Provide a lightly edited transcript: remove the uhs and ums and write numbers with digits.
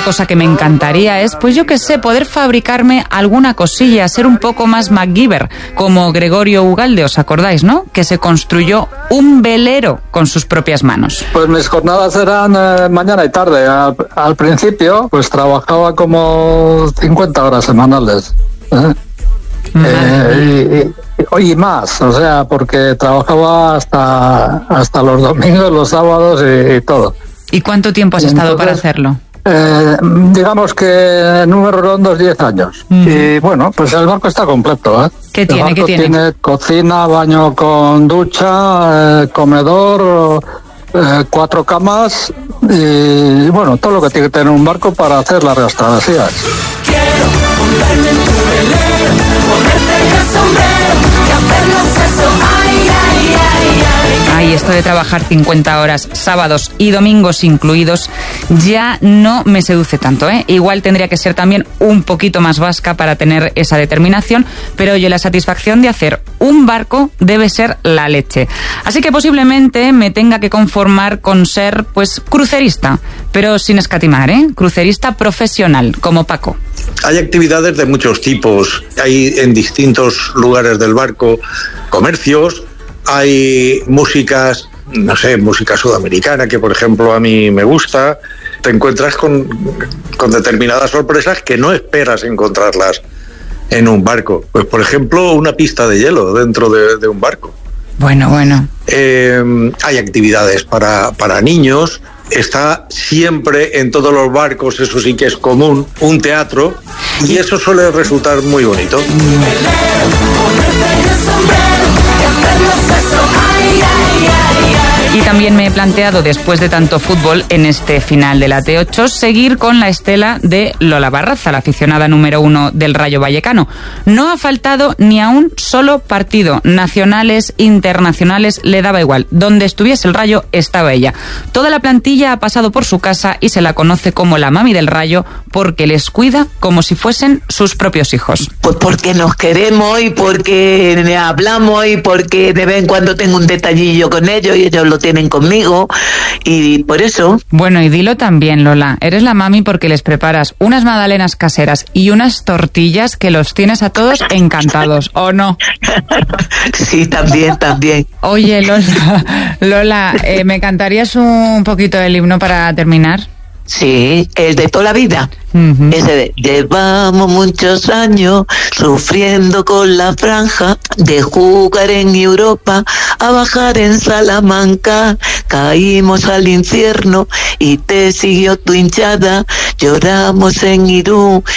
cosa que me encantaría es, pues yo qué sé, poder fabricarme alguna cosilla, ser un poco más MacGyver, como Gregorio Ugalde, ¿os acordáis, no? Que se construyó un velero con sus propias manos. Pues mis jornadas eran mañana y tarde. Al principio, pues trabajaba como 50 horas semanales. Y más, o sea, porque trabajaba hasta los domingos, los sábados y todo. ¿Y cuánto tiempo has estado para hacerlo? Digamos que números redondos 10 años. Y bueno, pues el barco está completo, ¿eh? ¿Qué tiene? Tiene cocina, baño con ducha, comedor, 4 camas y bueno, todo lo que tiene que tener un barco para hacer largas travesías. Quiero montarme en tu velero, ponerte el sombrero y hacernos eso, ay, ay, ay, ay. Ay, esto de trabajar 50 horas, sábados y domingos incluidos, ya no me seduce tanto, ¿eh? Igual tendría que ser también un poquito más vasca para tener esa determinación, pero oye, la satisfacción de hacer un barco debe ser la leche. Así que posiblemente me tenga que conformar con ser, pues, crucerista, pero sin escatimar, ¿eh? Crucerista profesional, como Paco. Hay actividades de muchos tipos, hay en distintos lugares del barco comercios, hay músicas, no sé, música sudamericana, que por ejemplo a mí me gusta. Te encuentras con determinadas sorpresas que no esperas encontrarlas en un barco. Pues por ejemplo, una pista de hielo dentro de un barco. Bueno. Hay actividades para niños. Está siempre en todos los barcos, eso sí que es común, un teatro, y eso suele resultar muy bonito. Y también me he planteado, después de tanto fútbol en este final de la T8, seguir con la estela de Lola Barraza, la aficionada número 1 del Rayo Vallecano. No ha faltado ni a un solo partido, nacionales, internacionales, le daba igual. Donde estuviese el Rayo, estaba ella. Toda la plantilla ha pasado por su casa y se la conoce como la mami del Rayo porque les cuida como si fuesen sus propios hijos. Pues porque nos queremos y porque hablamos y porque de vez en cuando tengo un detallillo con ellos y ellos lo tienen conmigo y por eso. Bueno, y dilo también, Lola, eres la mami porque les preparas unas magdalenas caseras y unas tortillas que los tienes a todos encantados, ¿o no? Sí, también. Oye, Lola, ¿me cantarías un poquito del himno para terminar? Sí, el de toda la vida. Ese de llevamos muchos años sufriendo con la franja de jugar en Europa a bajar en Salamanca, caímos al infierno y te siguió tu hinchada, lloramos en Irún